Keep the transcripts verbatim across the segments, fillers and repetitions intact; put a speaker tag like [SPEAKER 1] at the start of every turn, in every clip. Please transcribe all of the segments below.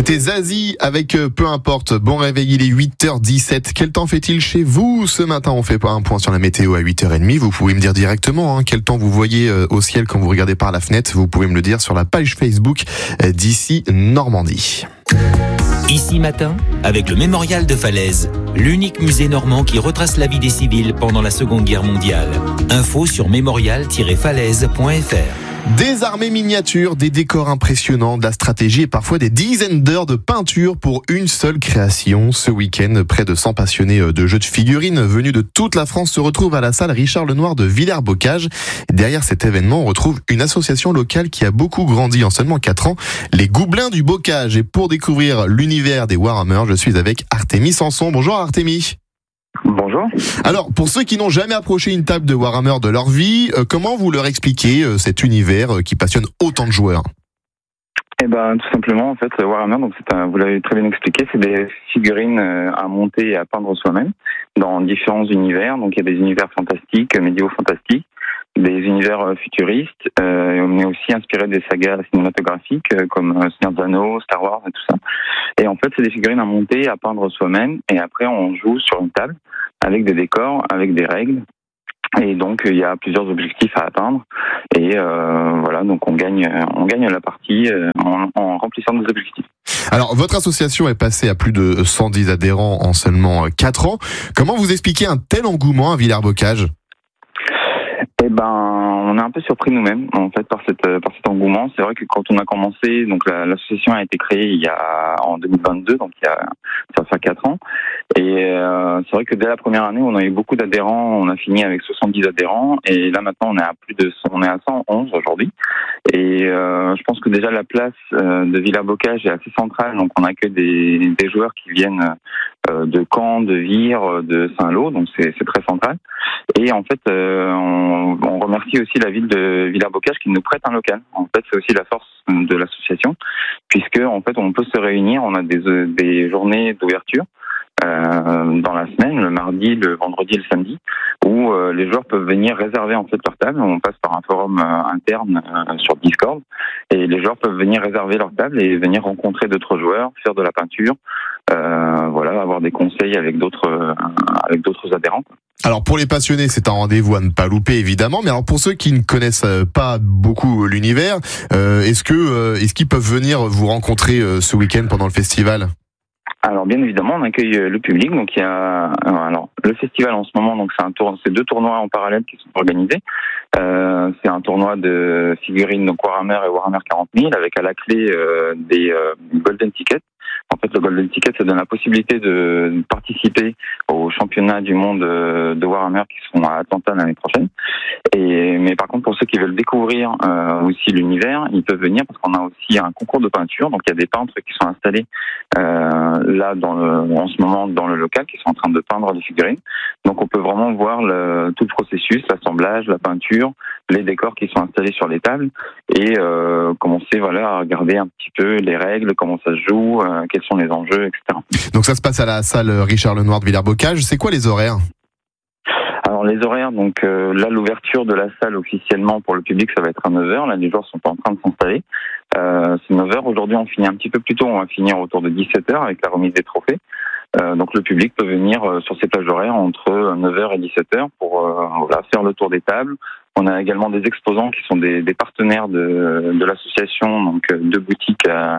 [SPEAKER 1] C'était Zazie avec euh, Peu importe. Bon réveil, il est huit heures dix-sept. Quel temps fait-il chez vous ce matin? On fait pas un point sur la météo à huit heures trente. Vous pouvez me dire directement hein, quel temps vous voyez euh, au ciel quand vous regardez par la fenêtre. Vous pouvez me le dire sur la page Facebook euh, d'Ici Normandie.
[SPEAKER 2] Ici Matin, avec le Mémorial de Falaise, l'unique musée normand qui retrace la vie des civils pendant la Seconde Guerre mondiale. Info sur mémorial tiret falaise point f r.
[SPEAKER 1] Des armées miniatures, des décors impressionnants, de la stratégie et parfois des dizaines d'heures de peinture pour une seule création. Ce week-end, près de cent passionnés de jeux de figurines venus de toute la France se retrouvent à la salle Richard Lenoir de Villers-Bocage. Derrière cet événement, on retrouve une association locale qui a beaucoup grandi en seulement quatre ans, les Goublins du Bocage. Et pour découvrir l'univers des Warhammer, je suis avec Artémis Sanson. Bonjour Artémis.
[SPEAKER 3] Bonjour.
[SPEAKER 1] Alors, pour ceux qui n'ont jamais approché une table de Warhammer de leur vie, euh, comment vous leur expliquez euh, cet univers euh, qui passionne autant de joueurs?
[SPEAKER 3] Eh ben, tout simplement, en fait, Warhammer, donc c'est un, vous l'avez très bien expliqué, c'est des figurines à monter et à peindre soi-même dans différents univers. Donc, il y a des univers fantastiques, médiévaux fantastiques, des univers futuristes. Euh, on est aussi inspiré des sagas cinématographiques euh, comme Seigneur des Anneaux, Star Wars et tout ça. Et en fait, c'est des figurines à monter, à peindre soi-même. Et après, on joue sur une table avec des décors, avec des règles. Et donc, il y a plusieurs objectifs à atteindre. Et euh, voilà, donc on gagne, on gagne la partie euh, en, en remplissant nos objectifs.
[SPEAKER 1] Alors, votre association est passée à plus de cent dix adhérents en seulement quatre ans. Comment vous expliquez un tel engouement à Villers-Bocage ?
[SPEAKER 3] Eh ben, on est un peu surpris nous-mêmes, en fait, par cette, par cet engouement. C'est vrai que quand on a commencé, donc la, l'association a été créée il y a, en deux mille vingt-deux, donc il y a, ça fait quatre ans. Et euh, c'est vrai que dès la première année, on a eu beaucoup d'adhérents. On a fini avec soixante-dix adhérents. Et là, maintenant, on est à plus de, on est à cent onze aujourd'hui. Et euh, je pense que déjà la place euh, de Villers-Bocage est assez centrale. Donc, on accueille des, des joueurs qui viennent euh, de Caen, de Vire, de Saint-Lô. Donc, c'est, c'est très central. Et en fait, euh, on, on remercie aussi la ville de Villers-Bocage qui nous prête un local. En fait, c'est aussi la force de l'association, puisque en fait, on peut se réunir. On a des, des journées d'ouverture euh, dans la semaine, le mardi, le vendredi et le samedi, où euh, les joueurs peuvent venir réserver en fait leur table. On passe par un forum euh, interne euh, sur Discord, et les joueurs peuvent venir réserver leur table et venir rencontrer d'autres joueurs, faire de la peinture, euh, voilà, avoir des conseils avec d'autres euh, avec d'autres adhérents.
[SPEAKER 1] Alors pour les passionnés, c'est un rendez-vous à ne pas louper évidemment, mais alors pour ceux qui ne connaissent pas beaucoup l'univers, euh, est-ce que euh, est-ce qu'ils peuvent venir vous rencontrer euh, ce week-end pendant le festival ?
[SPEAKER 3] Alors bien évidemment, on accueille le public. Donc il y a alors le festival en ce moment, donc c'est un tour, c'est deux tournois en parallèle qui sont organisés. Euh, c'est un tournoi de figurines donc Warhammer et Warhammer quarante mille avec à la clé euh, des euh, golden tickets. En fait, le Golden Ticket, ça donne la possibilité de participer aux championnats du monde de Warhammer qui seront à Atlanta l'année prochaine. Et, mais par contre, pour ceux qui veulent découvrir euh, aussi l'univers, ils peuvent venir parce qu'on a aussi un concours de peinture. Donc, il y a des peintres qui sont installés euh, là dans le, en ce moment dans le local, qui sont en train de peindre des figurines. Donc, on peut vraiment voir le, tout le processus, l'assemblage, la peinture, les décors qui sont installés sur les tables et euh, commencer voilà à regarder un petit peu les règles, comment ça se joue, euh, quels sont les enjeux, et cetera.
[SPEAKER 1] Donc ça se passe à la salle Richard Lenoir de Villers-Bocage. C'est quoi les horaires ?
[SPEAKER 3] Alors les horaires, donc euh, là l'ouverture de la salle officiellement pour le public ça va être à neuf heures, là les joueurs sont en train de s'installer. Euh, c'est neuf heures, aujourd'hui on finit un petit peu plus tôt, on va finir autour de dix-sept heures avec la remise des trophées. Euh, donc le public peut venir euh, sur ces plages horaires entre neuf heures et dix-sept heures pour euh, voilà, faire le tour des tables. On a également des exposants qui sont des, des partenaires de, de l'association, donc deux boutiques à,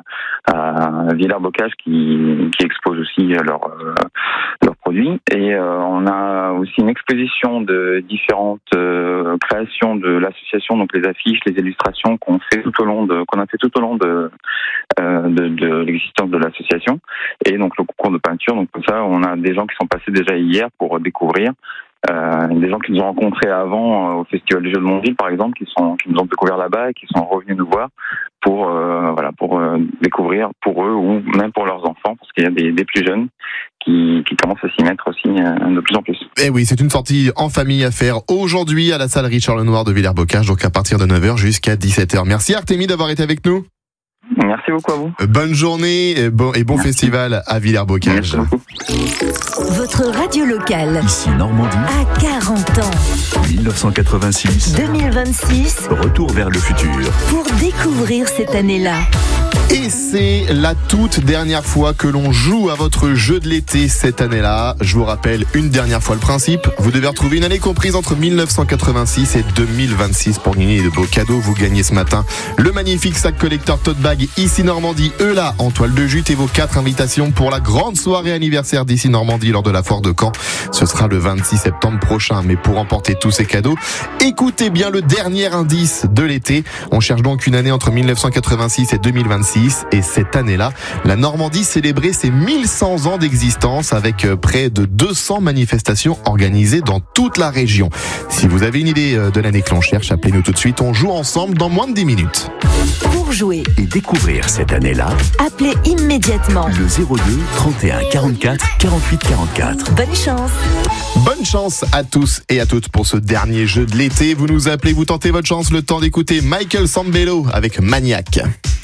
[SPEAKER 3] à Villers-Bocage qui, qui exposent aussi leurs euh, leurs produits. Et euh, on a aussi une exposition de différentes euh, créations de l'association, donc les affiches, les illustrations qu'on fait tout au long de qu'on a fait tout au long de euh, de, de l'existence de l'association. Et donc le concours de peinture. Donc comme ça, on a des gens qui sont passés déjà hier pour découvrir. Euh, des gens qui nous ont rencontrés avant euh, au Festival des Jeux de Montville, par exemple, qui sont qui nous ont découvert là-bas et qui sont revenus nous voir pour euh, voilà pour euh, découvrir pour eux ou même pour leurs enfants, parce qu'il y a des, des plus jeunes qui, qui commencent à s'y mettre aussi euh, de plus en plus.
[SPEAKER 1] Eh oui, c'est une sortie en famille à faire aujourd'hui à la salle Richard Lenoir de Villers-Bocage, donc à partir de neuf heures jusqu'à dix-sept heures. Merci Artémis d'avoir été avec nous.
[SPEAKER 3] Merci beaucoup à vous.
[SPEAKER 1] Bonne journée et bon, et bon festival à Villers-Bocage.
[SPEAKER 4] Votre radio locale.
[SPEAKER 5] Ici Normandie.
[SPEAKER 4] À quarante ans.
[SPEAKER 5] dix-neuf cent quatre-vingt-six.
[SPEAKER 4] deux mille vingt-six.
[SPEAKER 5] Retour vers le futur.
[SPEAKER 4] Pour découvrir cette année-là.
[SPEAKER 1] Et c'est la toute dernière fois que l'on joue à votre jeu de l'été cette année-là. Je vous rappelle une dernière fois le principe. Vous devez retrouver une année comprise entre mille neuf cent quatre-vingt-six et deux mille vingt-six pour gagner de beaux cadeaux. Vous gagnez ce matin le magnifique sac collector tote bag Ici Normandie, Eula en toile de jute et vos quatre invitations pour la grande soirée anniversaire d'Ici Normandie lors de la foire de Caen. Ce sera le vingt-six septembre prochain. Mais pour emporter tous ces cadeaux, écoutez bien le dernier indice de l'été. On cherche donc une année entre mille neuf cent quatre-vingt-six et deux mille vingt-six. Et cette année-là, la Normandie célébrait ses mille cent ans d'existence avec près de deux cents manifestations organisées dans toute la région. Si vous avez une idée de l'année que l'on cherche, appelez-nous tout de suite. On joue ensemble dans moins de dix minutes.
[SPEAKER 4] Pour jouer
[SPEAKER 5] Et découvrir cette année-là,
[SPEAKER 4] appelez immédiatement.
[SPEAKER 5] le zéro deux trente et un quarante-quatre quarante-huit quarante-quatre.
[SPEAKER 4] Bonne chance.
[SPEAKER 1] Bonne chance à tous et à toutes pour ce dernier jeu de l'été. Vous nous appelez, vous tentez votre chance, le temps d'écouter Michael Sambello avec Maniac.